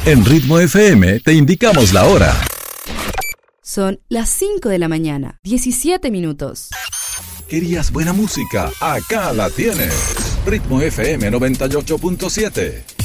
En Ritmo FM te indicamos la hora. Son las 5 de la mañana, 17 minutos. ¿Querías buena música? Acá la tienes. Ritmo FM 98.7.